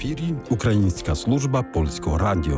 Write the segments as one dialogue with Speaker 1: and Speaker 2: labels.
Speaker 1: ефірі Українська служба Польського радіо.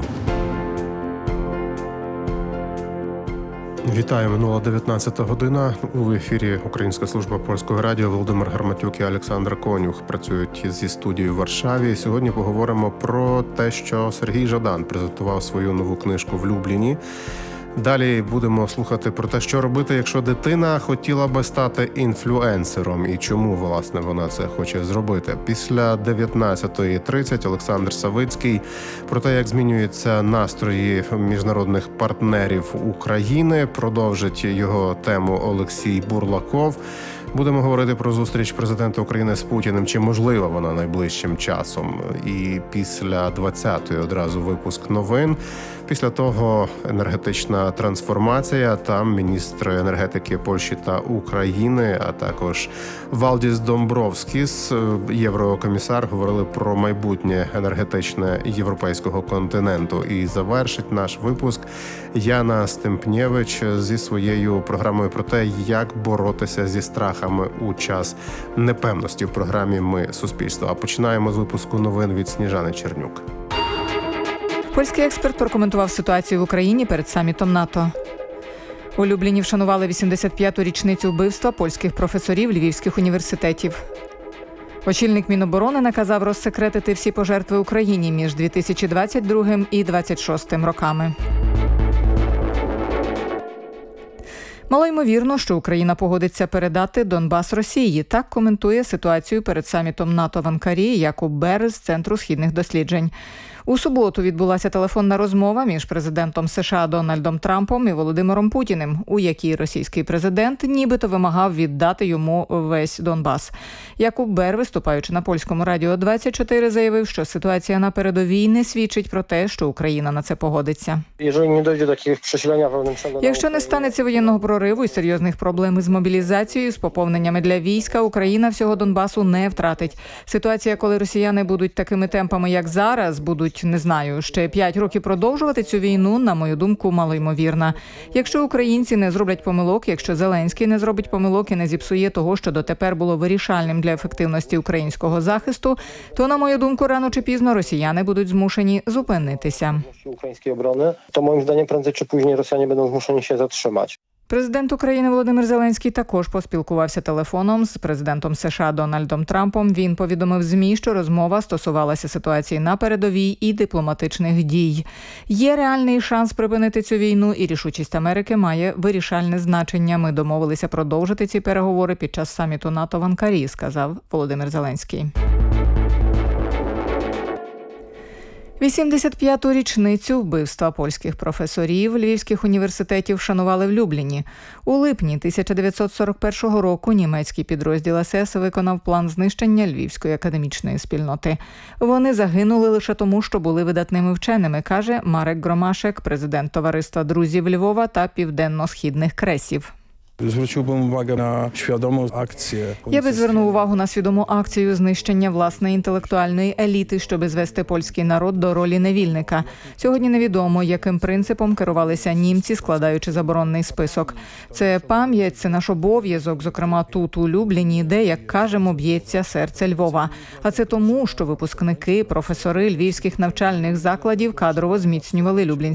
Speaker 2: Вітаю, минула 19 година. У ефірі Українська служба Польського радіо. Володимир Гарматюк і Олександр Конюх працюють зі студією в Варшаві. Сьогодні поговоримо про те, що Сергій Жадан презентував свою нову книжку в Любліні. Далі будемо слухати про те, що робити, якщо дитина хотіла би стати інфлюенсером і чому, власне, вона це хоче зробити. Після 19:30 Олександр Савицький про те, як змінюються настрої міжнародних партнерів України. Продовжить його тему Олексій Бурлаков. Будемо говорити про зустріч президента України з Путіним, чи можлива вона найближчим часом. І після 20-ї одразу випуск новин. Після того енергетична трансформація. Там міністри енергетики Польщі та України, а також Валдіс Домбровскіс, єврокомісар, говорили про майбутнє енергетичне європейського континенту. І завершить наш випуск Яна Стемпнєвич зі своєю програмою про те, як боротися зі страхами у час непевності в програмі «Ми – суспільство». А починаємо з випуску новин від Сніжани Чернюк.
Speaker 3: Польський експерт прокоментував ситуацію в Україні перед самітом НАТО. У Любліні вшанували 85-ту річницю вбивства польських професорів львівських університетів. Очільник Міноборони наказав розсекретити всі пожертви Україні між 2022 і 2026 роками. Малоймовірно, що Україна погодиться передати Донбас Росії. Так коментує ситуацію перед самітом НАТО в Анкарі Якуб Берез з Центру східних досліджень. У суботу відбулася телефонна розмова між президентом США Дональдом Трампом і Володимиром Путіним, у якій російський президент нібито вимагав віддати йому весь Донбас. Якуб Бер, виступаючи на польському радіо 24, заявив, що ситуація на передовій не свідчить про те, що Україна на це погодиться. Якщо не станеться воєнного прориву і серйозних проблем із мобілізацією, з поповненнями для війська, Україна всього Донбасу не втратить. Ситуація, коли росіяни будуть такими темпами, як зараз, будуть, не знаю, ще 5 років продовжувати цю війну, на мою думку, малоймовірна. Якщо українці не зроблять помилок, якщо Зеленський не зробить помилок і не зіпсує того, що дотепер було вирішальним для ефективності українського захисту, то, на мою думку, рано чи пізно росіяни будуть змушені зупинитися.
Speaker 4: Української оборони, то, моїм зданням, прędzej чи пізніше росіяни будуть змушені się zatrzymać.
Speaker 3: Президент України Володимир Зеленський також поспілкувався телефоном з президентом США Дональдом Трампом. Він повідомив ЗМІ, що розмова стосувалася ситуації на передовій і дипломатичних дій. Є реальний шанс припинити цю війну, і рішучість Америки має вирішальне значення. Ми домовилися продовжити ці переговори під час саміту НАТО в Анкарі, сказав Володимир Зеленський. 85-ту річницю вбивства польських професорів львівських університетів вшанували в Любліні. У липні 1941 року німецький підрозділ СС виконав план знищення львівської академічної спільноти. Вони загинули лише тому, що були видатними вченими, каже Марек Громашек, президент товариства друзів Львова та південно-східних кресів. Я би звернув увагу на свідому акцію знищення власної інтелектуальної еліти, щоб звести польський народ до ролі невільника. Сьогодні невідомо, яким принципом керувалися німці, складаючи заборонний список. Це пам'ять, це наш обов'язок, зокрема тут, у Любліні, де, як кажемо, б'ється серце Львова. А це тому, що випускники, професори львівських навчальних закладів кадрово зміцнювали люблінські